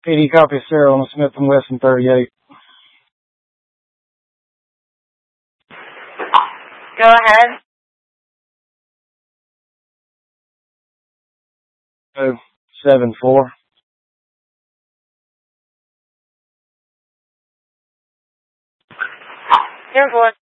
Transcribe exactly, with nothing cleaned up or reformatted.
P D copy Sarah on the Smith and Wesson thirty-eight. Go ahead. Oh, seven four. Ten four.